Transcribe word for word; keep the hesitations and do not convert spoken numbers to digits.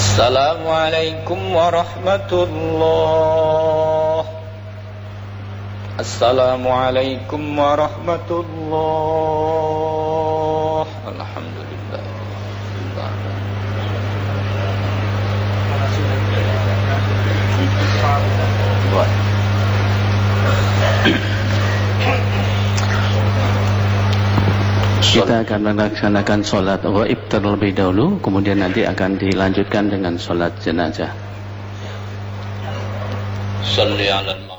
Assalamualaikum warahmatullah. Assalamualaikum warahmatullah. Alhamdulillah. Kita akan melaksanakan sholat ghaib terlebih dahulu, kemudian nanti akan dilanjutkan dengan sholat jenazah. Shalli ala